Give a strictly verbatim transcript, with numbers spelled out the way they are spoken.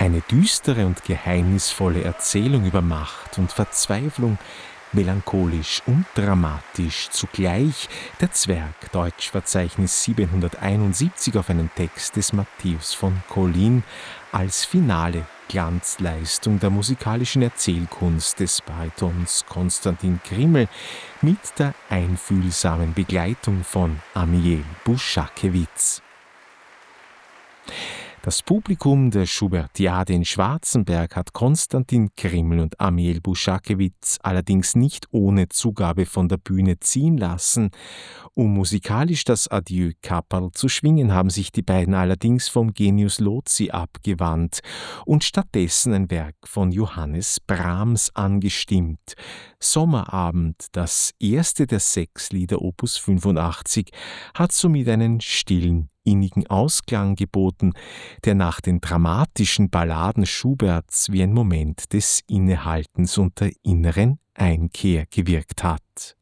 Eine düstere und geheimnisvolle Erzählung über Macht und Verzweiflung, melancholisch und dramatisch zugleich. Der Zwerg, Deutschverzeichnis siebenhunderteinundsiebzig auf einen Text des Matthäus von Collin, als finale Glanzleistung der musikalischen Erzählkunst des Baritons Konstantin Grimmel mit der einfühlsamen Begleitung von Amiel Buschakewitz. Das Publikum der Schubertiade in Schwarzenberg hat Konstantin Grimmel und Amiel Buschakewitz allerdings nicht ohne Zugabe von der Bühne ziehen lassen. Um musikalisch das Adieu-Kapperl zu schwingen, haben sich die beiden allerdings vom Genius Loci abgewandt und stattdessen ein Werk von Johannes Brahms angestimmt. Sommerabend, das erste der sechs Lieder Opus fünfundachtzig, hat somit einen stillen, innigen Ausklang geboten, der nach den dramatischen Balladen Schuberts wie ein Moment des Innehaltens und der inneren Einkehr gewirkt hat.